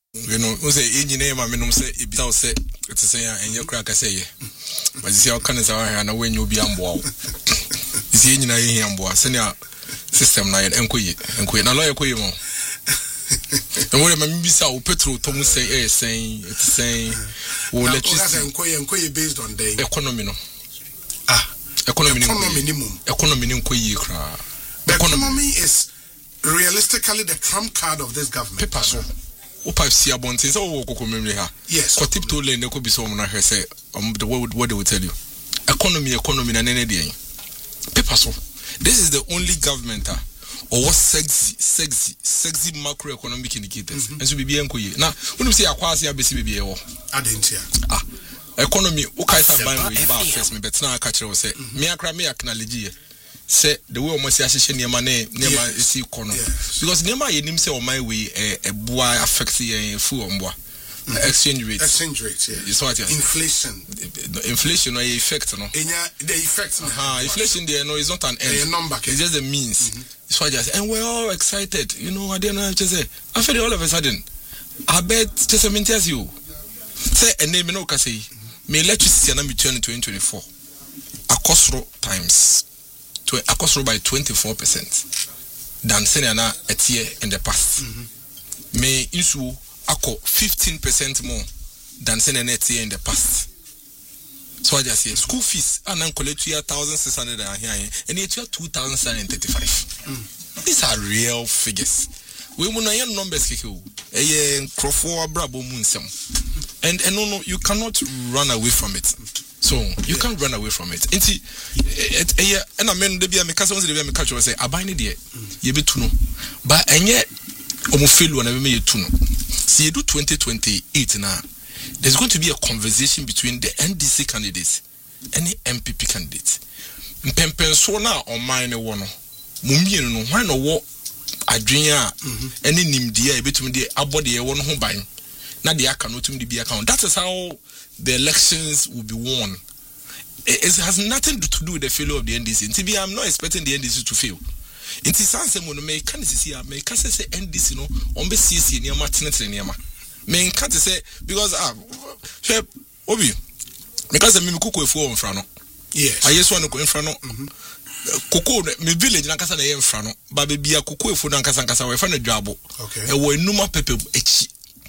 You know, we say engineer ma menum say e bisa say it say enye kra ka say ye. But you see how can say na when you be ambo. You see engineer here ambo. Senior system na enkoye na lawyer koye mo. And when me bisa o petrol to mu say saying it's saying o electricity enkoye based on the economy no. Economy minimum. Economy enkoye kra. The economy is realistically the trump card of this government. Paper so. Opa si abontin so wo kokko memre ha. Yes. Ko tip to lane ko bi so mo na hwe say what they will tell you. Economy na nene dey. Paper so. This is the only government or what sexy macroeconomic indicators. And so bibi enkoye. Na wonu say akwase abesi bibi e wo. Adentia. Economy o kai sa ban we ba first me bet na aka kire wo say me akra me acknowledge say the way almost association niema is economy because niema yenim say o my way e boa affect fu omboa exchange rate yeah. So what inflation or effect no the effect inflation there no is not an end number it's just a means so I just and we're all excited you know I don't know just say I feel all of a sudden I bet just a minute as you say a name no ka say me electricity na between 2024 akosro times across by 24% than Senana a year in the past. May issue 15% more than Senana a year in the past. So I just say school fees and then collect 1,600 and yet 2,735. These are real figures. We will not numbers and no, you cannot run away from it. So you can't run away from it. And I mean, the because the culture say, "I buy it there, you be to know." But and yet, feel when I me to know. See, you do 2028 now. There's going to be a conversation between the NDC candidates and the MPP candidates. Mpempen so na on mine one. Mumbi no why no wo adwenya any nimdia e betumi de abode ye won ho ban. Na the account no to be account. That is how the elections will be won. It has nothing to do with the failure of the NDC. TB, I'm not expecting the NDC to fail. In this sense, when me can see, me can say NDC no on be CC near Martinez near ma. Me can't say because Obi, because me kuku efu on frano. Yes. I just want to go in frano. Kuku me village na kasa na ye frano. Ba be bia kuku efu na kasa we fa na dwabo. Okay. E wo enuma pepe echi.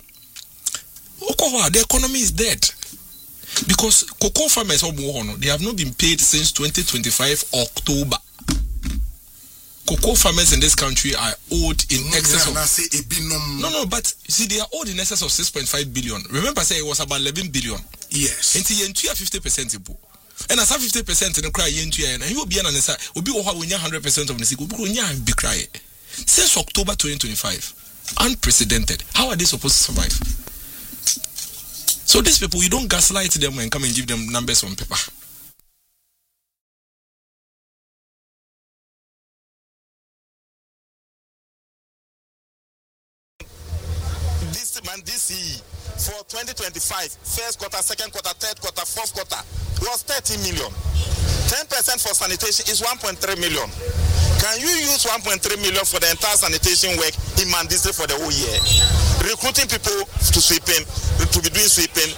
The economy is dead because cocoa farmers they have not been paid since 2025 October. Cocoa farmers in this country are owed in excess of no, but you see they are owed in excess of 6.5 billion. Remember, I said it was about 11 billion. Yes. Until you 50%, and as 50% in the cry and you will be an answer. Will be 100% of the sick. Will be crying since October 2025. Unprecedented. How are they supposed to survive? So these people, you don't gaslight them and come and give them numbers on paper. This year for 2025, first quarter, second quarter, third quarter, fourth quarter was 30 million. 10% for sanitation is 1.3 million. Can you use 1.3 million for the entire sanitation work in Mandisi for the whole year? Recruiting people to sweeping, to be doing sweeping.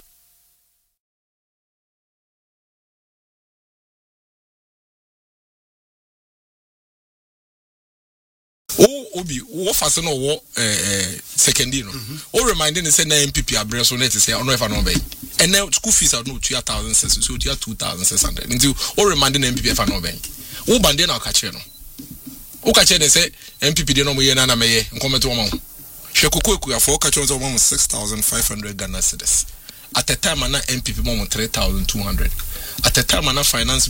Obi, what fasten or second year? Oh, reminding say na MPP address on it say, I don't know if I know be. And now school fees are no 2,000, so 2,600. Until oh, reminding MPP if I know be. Oh, bande na catch no. Oh, catch they say MPP de no mo ye na me ye. Come to mo. Shekuku ku for catch on 6,500 Ghana cedis. At the time, na MPP mo 3,200. At the time, na finance